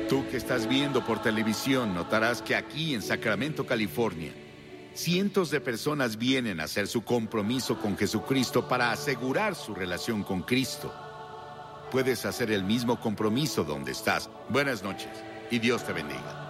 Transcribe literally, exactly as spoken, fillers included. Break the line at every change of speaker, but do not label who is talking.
Tú que estás viendo por televisión notarás que aquí en Sacramento, California, cientos de personas vienen a hacer su compromiso con Jesucristo para asegurar su relación con Cristo. Puedes hacer el mismo compromiso donde estás. Buenas noches y Dios te bendiga.